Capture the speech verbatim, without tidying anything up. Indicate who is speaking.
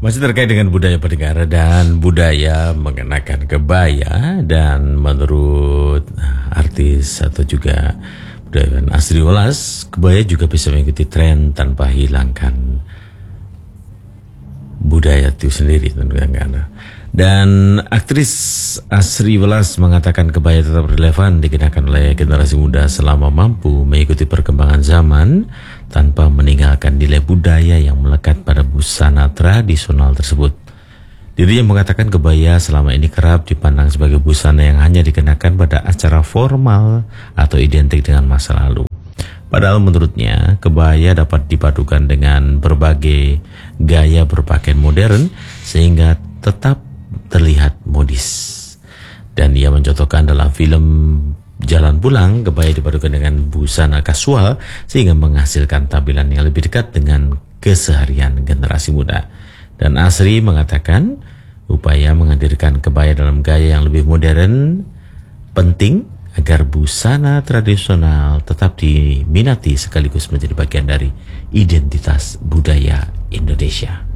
Speaker 1: Masih terkait dengan budaya pendengar dan budaya mengenakan kebaya, dan menurut artis atau juga budayawan Asri Welas, kebaya juga bisa mengikuti tren tanpa hilangkan budaya itu sendiri tentunya. Dan aktris Asri Welas mengatakan kebaya tetap relevan dikenakan oleh generasi muda selama mampu mengikuti perkembangan zaman tanpa meninggalkan nilai budaya yang melekat pada busana tradisional tersebut. Dirinya mengatakan kebaya selama ini kerap dipandang sebagai busana yang hanya dikenakan pada acara formal atau identik dengan masa lalu. Padahal menurutnya, kebaya dapat dipadukan dengan berbagai gaya berpakaian modern sehingga tetap terlihat modis. Dan ia mencontohkan dalam film Jalan Pulang, kebaya dipadukan dengan busana kasual sehingga menghasilkan tampilan yang lebih dekat dengan keseharian generasi muda. Dan Asri mengatakan upaya menghadirkan kebaya dalam gaya yang lebih modern penting agar busana tradisional tetap diminati sekaligus menjadi bagian dari identitas budaya Indonesia.